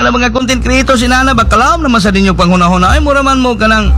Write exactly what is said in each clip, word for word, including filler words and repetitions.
na mga content creators inana bakalam naman sa ninyo panghuna-huna ay mura man mo kanang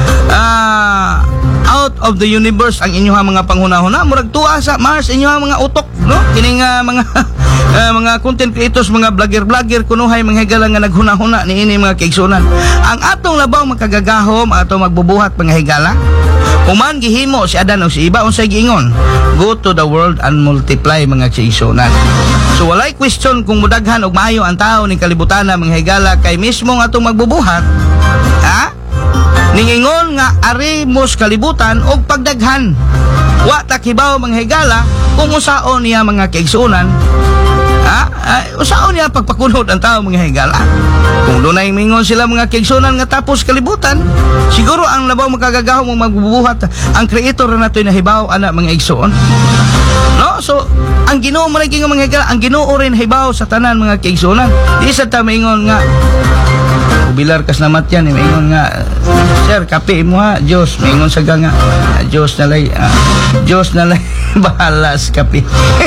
ah out of the universe ang inyong mga panghuna-huna murag tuwa sa Mars inyong mga utok no kining uh, mga uh, mga content creators mga vlogger-vlogger kunuhay mga higala nga naghuna-huna niini mga kaigsunan ang atong labaw makagagahom ato magbubuhat mga higala human gihimo si Adan o si iba unsay giingon go to the world and multiply mga kaigsunan. So walay question kung mudaghan og maayo ang tao ning kalibutan mga higala kay mismo nga atong magbubuhat ha ningingon nga ari mos kalibutan og pagdaghan wa takibaw mga higala kung usaon niya mga kaigsunan ha ay, usaon niya pagpakunod ang tao mga higala kung dunay mingon sila mga kaigsunan nga tapos kalibutan siguro ang labaw magkagagahom mong magbubuhat ang creator na natoy nahibaw ana mga igsoon no so ang Ginoo man lagi nga mga higala ang Ginoo rin hibaw sa tanan mga kaigsunan di sa ta mingon nga bilar kas namat yan eh, mingon nga sir kape mo ha Diyos mingon sa nga uh, Diyos nalay uh, Diyos nalay bahalas kape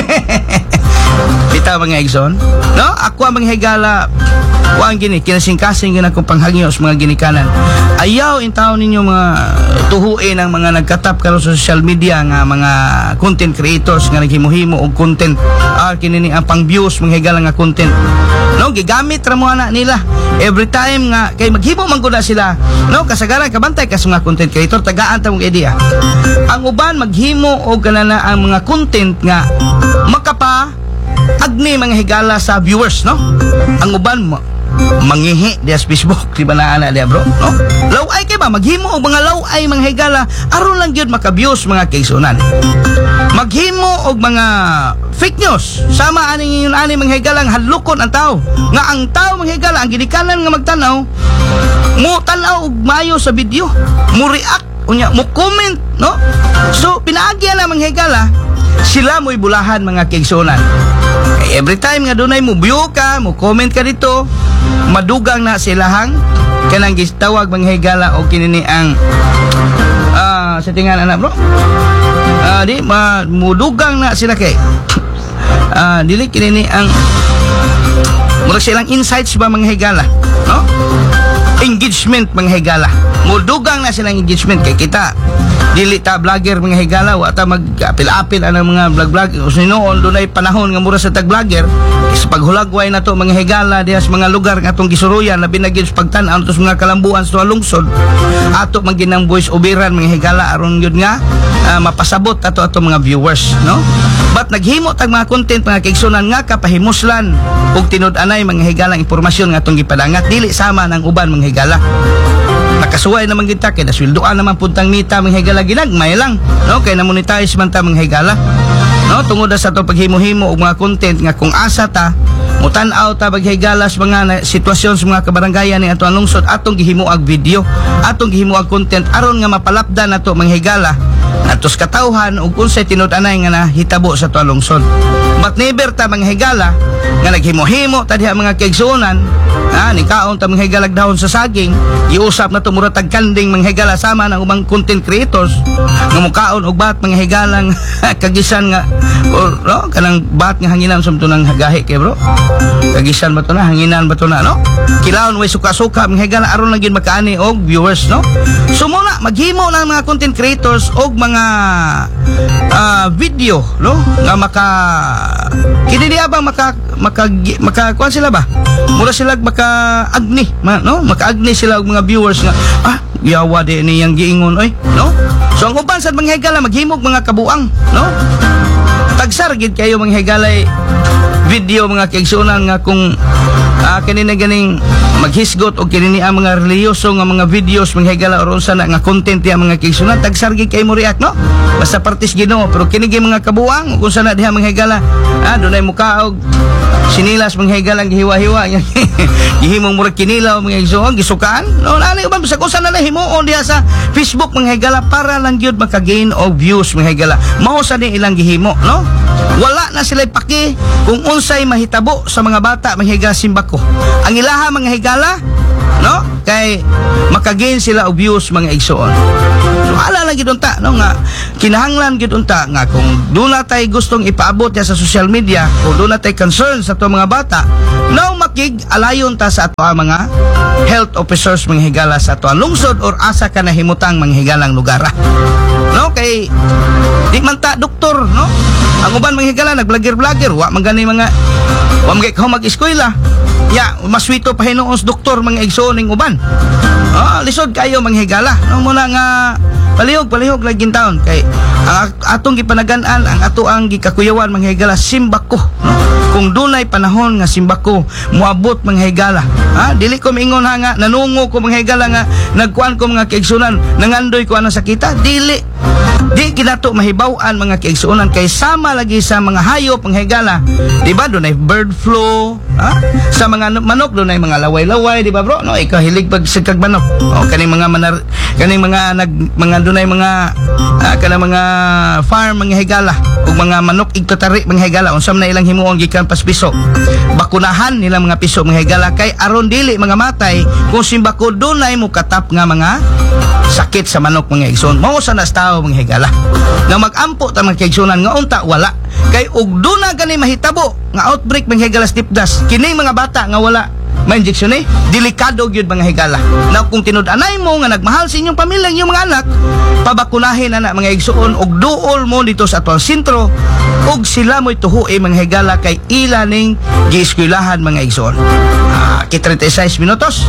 bitaw mga igsoon no ako ang mga higala Kuan gini kinasing-kasing gina kong panghagios mga ginikanan. Ayaw in taon ninyo mga tuhuin ang mga nagkatap karon sa social media nga mga content creators nga naghimuhimo og content ah kinini ang pang views mga higala nga content. No gigamit ra mo ana nila every time nga kay maghimo man gud sila no kasagaran kabantay kas mga content creator tagaan ta mong idea. Ang uban maghimo og kanana ang mga content nga makapa agni mga higala sa viewers no. Ang uban mo mangihi diya sa Facebook di ba na ana diya bro no laway kay ba maghimo og mga laway mga higala aron lang gyud maka-views mga kaigsunan maghimo og mga fake news sama ani yun ani mga higala hadlukon ang tao nga ang tao mga higala ang ginikanan nga magtanaw mo tanaw og maayo sa video mo react unya mo comment no so pinaagya na mga higala sila mo'y bulahan mga kaigsunan. Every time nga dunay mo view ka, mo comment ka dito, madugang na silahang kanang gitawag mga higala o kinini ang uh, sa tingan anak bro. Uh, di ma, mudugang na sila kay. Uh, dili kinini ang murag silang insights ba mga higala, no? Engagement mga higala. Mudugang na silang engagement kay kita. Dili ta vlogger mga higala wa ta mag-apil-apil ana mga vlog-vlog usinoon dunay panahon nga mura sa tag vlogger is paghulagway na to mga higala diha sa mga lugar nga atong gisuruyan labi na gyud pagtan-aw to sa mga kalambuan sa lungsod ato man ginang voice overan mga higala aron gyud nga uh, mapasabot ato ato mga viewers no but naghimo tag mga content mga kaigsunan nga kapahimuslan ug tinud-anay mga higalang impormasyon nga atong gipadangat dili sama nang uban mga higala. Nakasuway naman kita kay nasweldoan naman puntang mita mga higala ginagmay lang no kay na-monetize man ta mga higala no tungod sa to paghimo-himo og mga content nga kung asa ta mutan-aw ta paghigala sa mga na, sitwasyon sa mga kabarangayan ni atong lungsod atong gihimuag video atong gihimuag content aron nga mapalapdan nato mga higala natos katawhan ug unsay tinud-anay nga nahitabo sa tuwa lungsod but never ta mga higala nga naghimo-himo ta diha mga kaigsunan ha ni kaon ta mga higala dahon sa saging iusap na to mura tag kanding mga higala sama ng ubang content creators nga mukaon og bat mga higalang kagisan nga or, no kanang bat nga hanginan sumto nang gahi kay bro kagisan ba to na hanginan ba to na no kilawon way suka-suka mga higala aron lang gyud makaani og viewers no so muna maghimo ng mga content creators og mga uh, video no nga maka kini diya bang maka maka maka kuan sila ba mura sila maka agni no maka agni sila og mga viewers nga ah yawa di ni yang giingon oy no so ang uban sad mga higala maghimog mga kabuang no tagsar gid kayo mga higala video mga kaigsunan nga kung uh, kanina ganing maghisgot o kinini ang mga reliyoso nga mga videos mga higala oron sana nga content ya mga kaigsunan tagsar gid kayo mo react no basta partis Ginoo pero kini gi mga kabuang kung sana diha mga higala ah dunay mukaog sinilas mga higalang gihiwa-hiwa gihimong murag kinilaw mga igsoon gisukaan no nani uban sa kusa na himuon diha sa Facebook mga higala para lang gyud maka-gain og views mga higala mao sa ni ilang gihimo no wala na sila paki kung unsay mahitabo sa mga bata mga higala simbako ang ilaha mga higala no kay maka-gain sila og views mga igsoon so So ala lang gid unta no nga kinahanglan gid unta nga kung doon na tay gustong ipaabot ya sa social media, kung doon na tay concern sa ato mga bata, now makig alayon ta sa ato mga health officers mga higala sa ato lungsod or asa ka nahimutang mga higalang lugar. No kay di man ta doktor no. Ang uban mga higala nag-vlogger-vlogger, wa man gani mga wa magay ka mag-eskwela. Ya, maswito pa hinuos doktor mga igsoon ning uban. Ah, lisod kayo mga higala. No muna nga palihog palihog laging taon kay ang atong gipanagan-an ang ato ang gikakuyawan mga higala simbako no? Kung dunay panahon nga simbako moabot mga higala ha dili ko miingon ha nga nanungo ko mga higala nga nagkuan ko mga kaigsunan nangandoy ko ana sakita dili di kinato mahibaw-an mga kaigsunan kay sama lagi sa mga hayop mga higala di ba dunay bird flu ha sa mga manok dunay mga laway-laway di ba bro no ikaw hilig pag sagkag manok o kaning mga manar kaning mga nag mga dunay mga uh, kana mga farm mga higala ug mga manok igtotari mga higala unsam na ilang himuon gikan pas piso bakunahan nila mga piso mga higala kay aron dili mga matay kung simbako dunay mo katap nga mga sakit sa manok mga igsoon mao sa nas tao mga higala nga magampo ta mga kaigsunan nga unta wala kay ug duna gani mahitabo nga outbreak mga higala stipdas kini mga bata nga wala ma-injection eh, delikado gyud mga higala. Na kung tinud-anay mo nga nagmahal sa inyong pamilya, inyong mga anak, pabakunahin ana mga igsuon og duol mo dito sa atong sentro og sila mo'y tuhuy mga higala kay ila ning gieskwelahan mga igsuon. Ah, thirty-six minutos.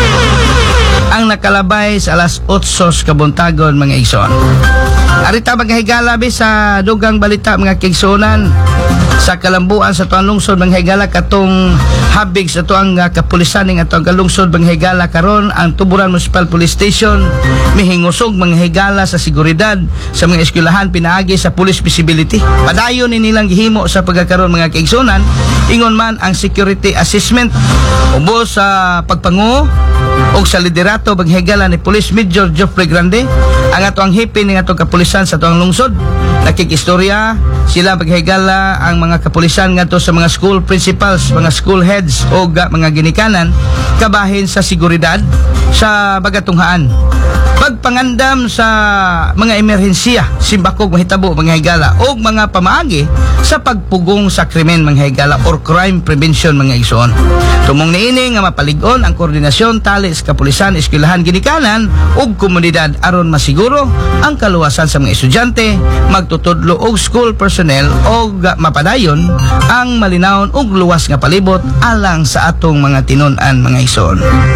Ang nakalabay sa alas otsos kabuntagon mga igsoon. Arita mga higala bi sa dugang balita mga kaigsuonan sa kalambuan sa tuang lungsod mga higala katong habig sa tuang uh, kapulisan ng atong kalungsod mga higala karon ang Tuburan Municipal Police Station mihingusog mga higala sa seguridad sa mga eskwelahan pinaagi sa police visibility. Padayon ni nilang gihimo sa pagkakaroon mga kaigsuonan ingon man ang security assessment ubos sa pagpanguo og sa liderato mga higala ni Police Major Geoffrey Grande ang atong hipin ng atong kapulisan sa tuang lungsod nakikistorya sila paghigala ang mga kapulisan ngadto sa mga school principals, mga school heads o mga ginikanan kabahin sa seguridad sa bagatunghaan. Pagpangandam sa mga emerhensiya, simbakog mahitabo mga higala o mga pamaagi sa pagpugong sa krimen mga higala or crime prevention mga igsoon. Tumong niini nga mapalig-on ang koordinasyon tali sa kapulisan, eskwelahan, ginikanan ug komunidad aron masiguro ang kaluwasan sa mga estudyante, magtutudlo og school personnel og mapadayon ang malinawon ug luwas nga palibot alang sa atong mga tinun-an mga igsoon.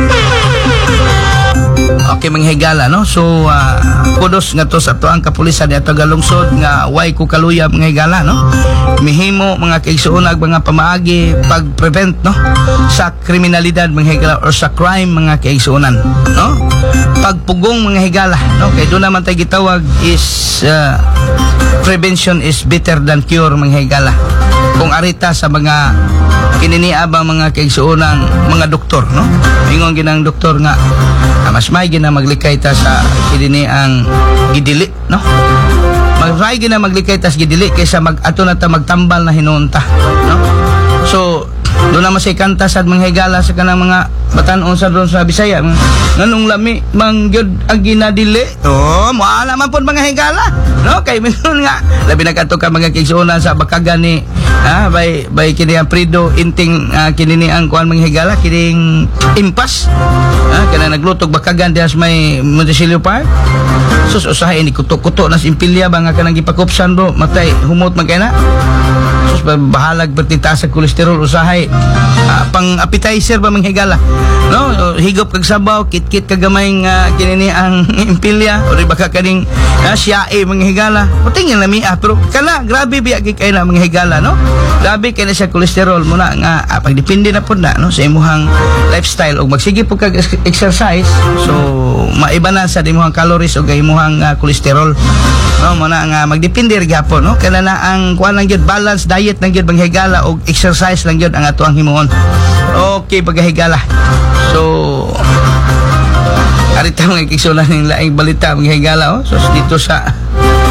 Okay mga higala no so uh, kudos nga to sa to ang kapulisan ni atong galungsod nga way ko kaluya mga higala no mihimo mga kaigsuonag mga pamaagi pag-prevent no sa kriminalidad mga higala or sa crime mga kaigsuonan no pagpugong mga higala no kay do naman tay gitawag is uh, prevention is better than cure mga higala kung arita sa mga kininiabang mga kaigsuonang mga doktor no ingon ginang doktor nga ah, mas may gina maglikay ta sa kinini ang gidili no mas may gina maglikay ta sa gidili kaysa mag ato na ta magtambal na hinunta no so doon naman say kanta sa mga higala sa kanang mga batanon sa doon sa Bisaya nganong lami mangyod ang ginadili oh moala man pud mga higala no kay mingon nga labi nagato ka mga kaigsuonan sa bakagan ni ah bay bay kini ang prido inting uh, kini ni ang kuan mga higala kining impas ah kana naglutog bakagan dias may Montesilio Park sus usahay ni kuto-kuto nas impilya ba nga kanang gipakupsan bro matay humot man kay na sus bahalag bertita sa kolesterol usahay uh, pang appetizer ba mga higala no higop kag sabaw kit-kit kagamay nga uh, kini ni ang impilya o di baka kaning uh, siyae mga higala puting lami ah pero kana grabe biya kay na mga higala no grabe kay na siya kolesterol muna nga ah, pagdepende na pud na no sa imong lifestyle og magsige pud kag exercise so maiba na sa imong calories og imong uh, kolesterol no muna nga magdepende ra gyapon no kana na ang kuan lang gyud balance diet lang gyud mga higala og exercise lang gyud ang ato ang himuon okay paghigala so arita mga kiksulan ng laing balita mga higala oh so dito sa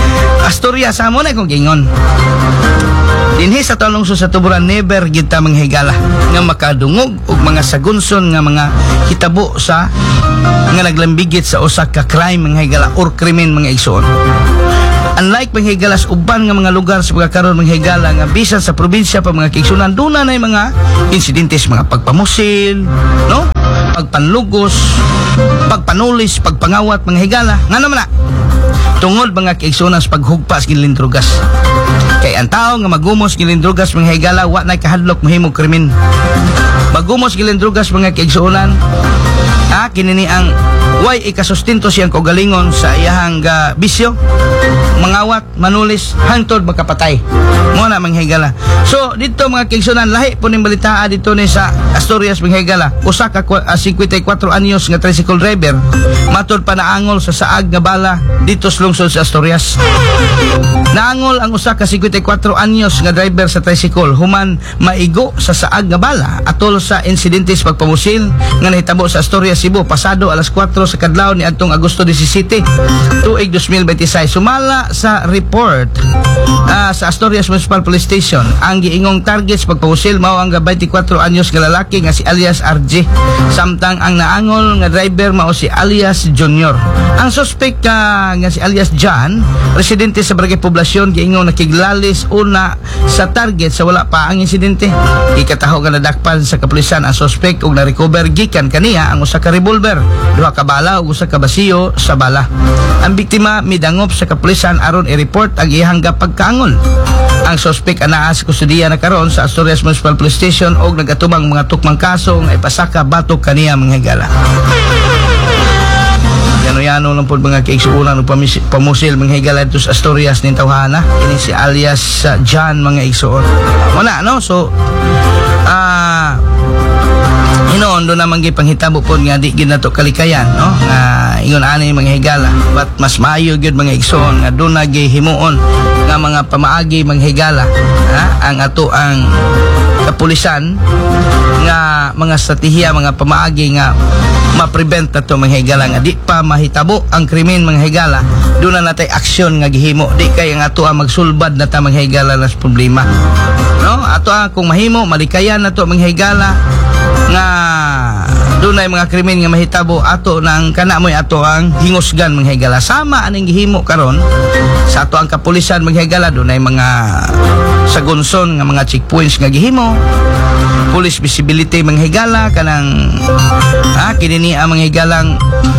Asturias amo na kung gingon. Dinhi sa tanong sa tuburan never gyud ta manghigala nga makadungog og mga sagunson nga mga hitabo sa nga naglambigit sa usa ka crime manghigala or krimen mga igsoon. Unlike manghigala sa uban nga mga lugar sa pagkakaroon manghigala nga bisan sa probinsya pa mga kaigsunan duna nay mga insidentes mga pagpamusil, no? Pagpanlugos, pagpanulis, pagpangawat manghigala. Ngano man na? Tungod mga kaigsunan sa paghugpa sa gilindrugas. Kay ang tao nga magumos gilindrugas mga higala wa na kahadlok mahimong krimen. Magumos gilindrugas mga kaigsunan, ah kinini ang way ikasustinto siyang kaugalingon sa iyahang uh, bisyo, mangawat, manulis hangtod makapatay. Mo na mga higala. So dito mga kaigsunan lahi po ning balitaa dito ni sa Asturias mga higala. Usa ka uh, fifty-four anyos nga tricycle driver matod pa naangol sa saag nga bala dito sa lungsod sa Asturias. Naangol ang usa ka fifty-four anyos nga driver sa tricycle human maigo sa saag nga bala atol sa insidentes pagpamusil nga nahitabo sa Asturias, Cebu pasado alas four sa kadlaw ni adtong Agosto seventeen tuig twenty twenty-six. Sumala sa report uh, sa Asturias Municipal Police Station ang giingong target sa pagpamusil mao ang twenty-four anyos nga lalaki nga si alias R J, samtang ang naangol nga driver mao si alias Junior. Ang suspect uh, nga si alias John, residente sa Barangay Poblasyon, giingong nakiglalis una sa target sa wala pa ang insidente. Ikataho nga nadakpan sa kapulisan ang suspect ug na-recover gikan kaniya ang usa ka revolver, duha ka bala ug usa ka basiyo sa bala. Ang biktima midangop sa kapulisan aron i-report ang iyang pagkaangol. Ang suspect anaa sa kustudiya na karon sa Asturias Municipal Police Station ug nagatubang mga tukmang kaso nga ipasaka batok kaniya mga higala. Yano-yano lang po mga kaigsuunan o pamusil mga higala dito sa Asturias ng tawhana. Ini si alias uh, John mga igsuon. Wala no? So ah uh, inoon doon naman gay panghitabo po nga di ginato kalikayan, no? Nga ingon ani mga higala. But mas maayo gyud mga igsuon nga doon na gay himuon nga mga pamaagi mga higala, ha? Ang ato ang kapulisan nga mga strategiya mga pamaagi nga ma-prevent nato mga higala nga di pa mahitabo ang krimen mga higala, doon na natay aksyon nga gihimo di kay ang ato ang magsulbad na ta mga higala nas problema, no? Ato ang kung mahimo malikayan nato mga higala nga doon ay mga krimen nga mahitabo ato nang kana moy ato ang hingusgan mga higala sama aning gihimo karon sa ato ang kapulisan mga higala. Doon ay mga sagunson nga mga checkpoints nga gihimo, police visibility mga higala kanang ah kinini ang mga higalang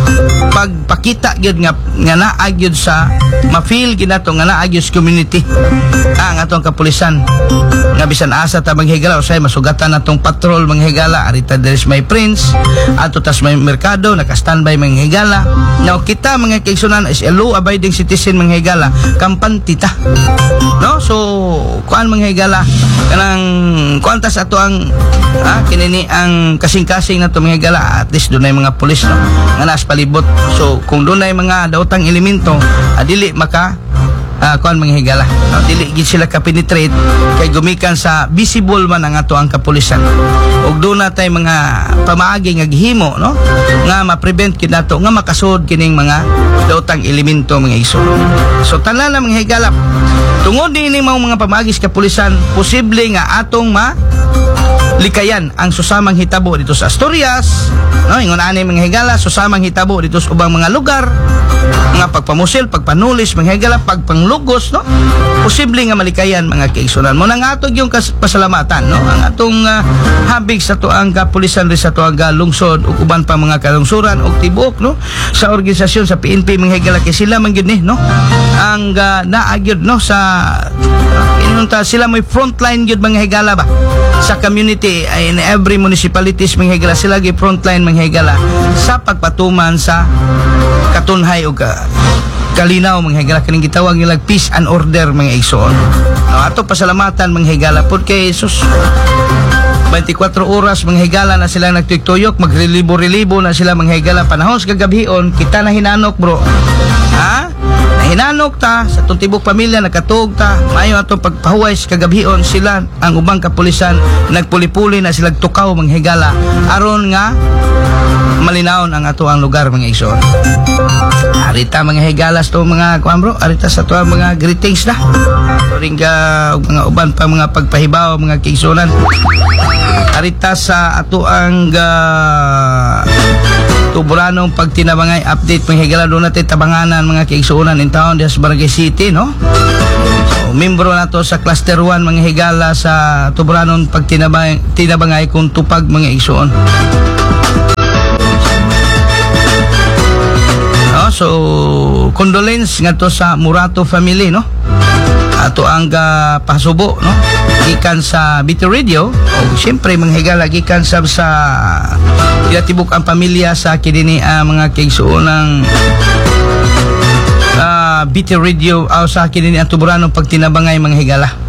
pagpakita gyud nga nga naa gyud sa ma-feel ginato nga naa gyud sa community ah, ang atong kapulisan nga bisan asa ta mga higala usay masugatan natong patrol mga higala arita there is my prince ato tas may merkado naka-standby mga higala. Now kita mga kaigsunan is a law abiding citizen mga higala kampante ta, no? So kuan mga higala kanang kuan tas ato ang ah, kinini ang kasing-kasing nato mga higala at least dunay mga pulis, no? Nga nas palibot. So kung dunay mga daotang elemento adili maka uh, kuan mga higala, no? Dili gid sila ka penetrate kay gumikan sa visible man ang ato ang kapulisan ug doon natay mga pamaagi nga gihimo, no? Nga ma-prevent kid nato nga makasud kining mga daotang elemento mga iso. So tanan na mga higala tungod dinhi mga pamaagi sa kapulisan posible nga atong ma likayan ang susamang hitabo dito sa Asturias, no? Ingon ani mga higala susamang hitabo dito sa ubang mga lugar nga pagpamusil, pagpanulis mga higala, pagpanglugos, no? Posible nga malikayan mga kaigsunan mo nang atog yung pasalamatan, no? Ang atong uh, habig sa tuang kapulisan ri sa tuang lungsod ug uban pa mga kalungsuran ug tibuok, no? Sa organisasyon sa P N P mga higala kay sila man gyud ni, no? Ang uh, naa gyud, no, sa uh, inunta sila may frontline gyud mga higala ba sa community in every municipalities mga higala, sila gyud frontline mga higala sa pagpatuman sa katunhay o ka, kalinaw mga higala kaning gitawag nila peace and order mga igsoon. No, ato pasalamatan mga higala pod kay Jesus twenty-four oras mga higala na sila nagtuyok, magrelibo-relibo na sila mga higala panahon sa gagabhion kita na hinanok bro, ha? Hinanok ta sa itong tibok pamilya nakatug ta maayo atong pagpahuway sa kagabhion sila ang ubang kapulisan nagpuli-puli na sila tukaw mga higala aron nga malinawon ang ato ang lugar mga igsoon. Arita mga higalas to mga kuan bro, arita sa to mga greetings na. Turing ka mga uban pa mga pagpahibaw mga kaigsuonan. Arita sa ato ang uh, tuburanong pagtinabangay update mga higala doon natin tabanganan mga kaigsuonan in town sa Barangay City, no? So, membro na to sa cluster one mga higala sa tuburanong pagtinabangay tinabangay kung tupag mga igsuon. No? So, condolence nga to sa Murato family, no? Ato ang uh, pasubo, no? Gikan sa B T Radio o siyempre mga higala gikan sa sa tinatibok ang pamilya sa kidini uh, mga kaigsuon ng uh, B T Radio o sa kidini ang tuburanong pagtinabangay mga higala.